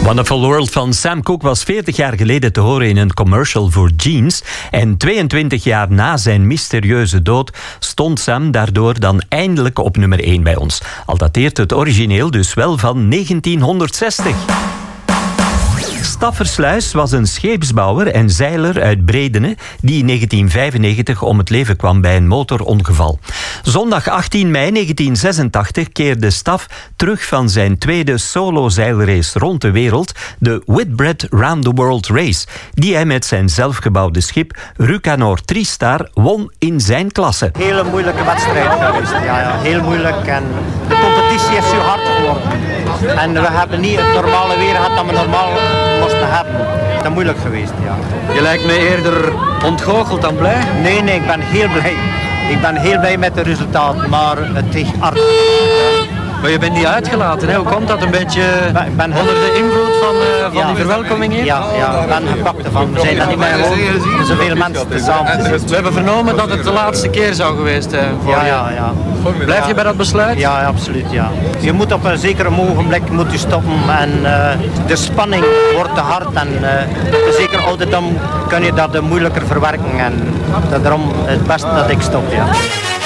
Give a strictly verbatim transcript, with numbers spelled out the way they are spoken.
Wonderful World van Sam Cooke was veertig jaar geleden te horen in een commercial voor jeans. En tweeëntwintig jaar na zijn mysterieuze dood stond Sam daardoor dan eindelijk op nummer één bij ons. Al dateert het origineel dus wel van negentienhonderdzestig. Staffersluis was een scheepsbouwer en zeiler uit Bredene die in negentien vijfennegentig om het leven kwam bij een motorongeval. Zondag achttien mei negentien zesentachtig keerde Staff terug van zijn tweede solo-zeilrace rond de wereld, de Whitbread Round the World Race, die hij met zijn zelfgebouwde schip Rucanor Tristar won in zijn klasse. Hele moeilijke wedstrijd geweest, ja, ja, heel moeilijk en de competitie is zo hard geworden. En we hebben niet het normale weer gehad dat we normaal moesten hebben. Dat is moeilijk geweest, ja. Je lijkt me eerder ontgoocheld dan blij. Nee, nee, ik ben heel blij. Ik ben heel blij met het resultaat, maar het is hard. Maar je bent niet uitgelaten, hè? Hoe komt dat? Een beetje ik ben onder de invloed van, uh, van ja, die verwelkoming hier? Ja, ja, ik ben gepakt ervan. We zijn er niet meer gewoon zoveel mensen samen. We hebben vernomen dat het de laatste keer zou geweest zijn voor ja, je. Ja, ja. Blijf je bij dat besluit? Ja, absoluut, ja. Je moet op een zeker ogenblik moet je stoppen en uh, de spanning wordt te hard en uh, op zeker ouderdom kun je dat moeilijker verwerken en daarom het beste dat ik stop, ja.